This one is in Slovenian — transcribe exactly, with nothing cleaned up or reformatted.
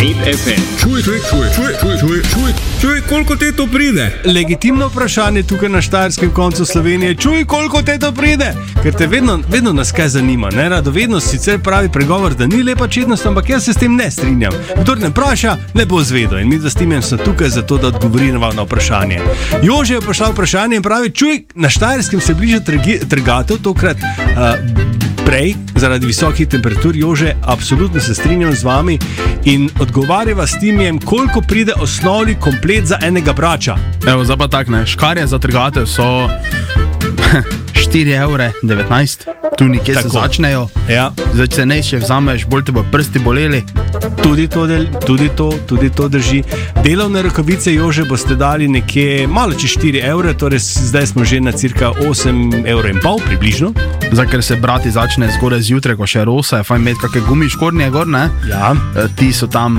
Planet ef em. Čuj, čuj, čuj, čuj, čuj, čuj, čuj, čuj, koliko te to pride? Legitimno vprašanje tukaj na štajerskem koncu Slovenije. Čuj, koliko te to pride? Ker te vedno, vedno nas kaj zanima. Ne? Radovednost sicer pravi pregovor, da ni lepa čednost, ampak jaz se s tem ne strinjam. Kdor ne vpraša, ne bo zvedel. In mi z Timjem smo tukaj zato, da odgovorimo na vprašanje. Jože je poslal vprašanje in pravi, čuj, na štajerskem se bliža trgi, trgatev, tokrat uh, prej, zaradi visokih temperatur. Jože, absolutno se strinjam z vami in odgovarjava s Timjem, koliko pride osnovni komplet za enega brača. Evo, zdaj pa tak, ne, škarje za trgatev so štiri evre devetnajst, tu nekje se začnejo. Ja. Zdaj, če ne, če vzameš, bolj te bo prsti boleli. Tudi to, del, tudi, to, tudi to drži. Delovne rokavice, Jože, boste dali nekje malo čez štiri evre, torej zdaj smo že na cirka osem evrov in pol, približno. Zdaj, ker se brati začne zgodaj zjutraj, ko še rosa, je fajn imeti kakšne gumiškornje gor, ne? Ja. Ti so tam